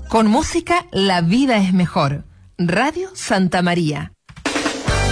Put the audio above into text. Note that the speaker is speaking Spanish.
Con música, la vida es mejor. Radio Santa María.